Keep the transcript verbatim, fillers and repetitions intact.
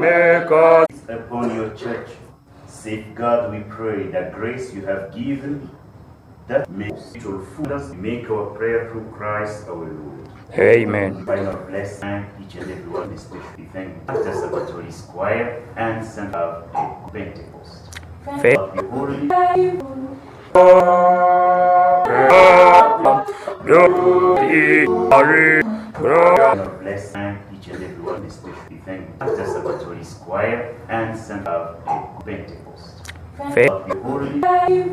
make us upon your church. Safeguard, we pray, that grace you have given, that makes it fullness, make our prayer through Christ our Lord. Amen. By your blessing, each and every one, especially thank you, the Salvatore Squire and Saint of Pentecost. Faith. Of the Holy your blessing, each and every one, especially thank you, the Salvatore Squire and Saint of Pentecost. Faith. Of the Holy